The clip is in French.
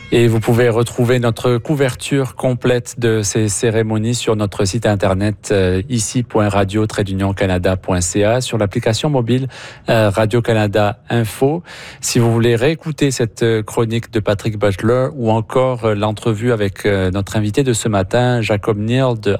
Et vous pouvez retrouver notre couverture complète de ces cérémonies sur notre site internet ici.radio-canada.ca, sur l'application mobile Radio-Canada Info. Si vous voulez réécouter cette chronique de Patrick Butler ou encore l'entrevue avec notre invité de ce matin, Jacob Neal de